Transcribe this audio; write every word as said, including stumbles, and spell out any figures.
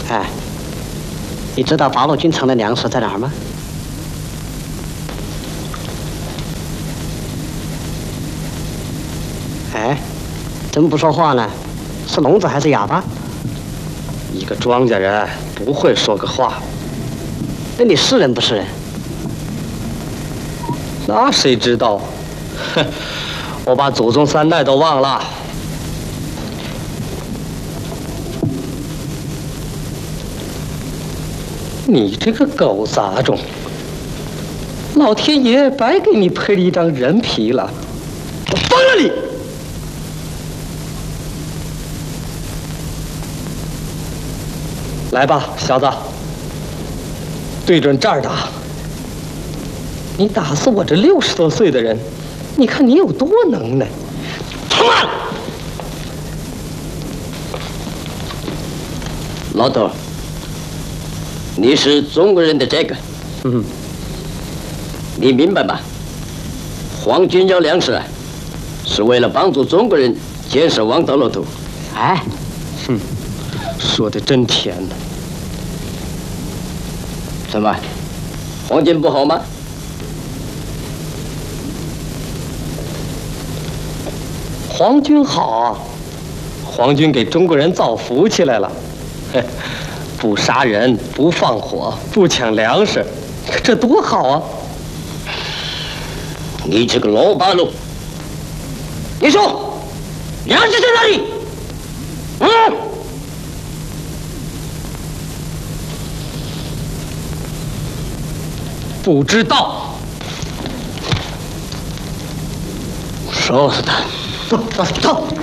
哎，你知道八路军城的粮食在哪儿吗？哎，怎么不说话呢？是聋子还是哑巴？ 一个庄稼人不会说个话。 那你是人不是人？ 那谁知道？哼，我把祖宗三代都忘了。你这个狗杂种！老天爷白给你配了一张人皮了，我崩了你！来吧，小子，对准这儿打！你打死我这六十多岁的人，你看你有多能耐！他妈！ 老头，你是中国人的这个， 嗯， 你明白吗？皇军要粮食，是为了帮助中国人建设王道路途。 哎， 哼，说的真甜呢。 怎么，皇军不好吗？ 皇军好啊，皇军给中国人造福气来了。嘿，不杀人，不放火，不抢粮食，这多好啊！ 你这个老八路，你说粮食在哪里？嗯？ 不知道， 说死他！ 走走走！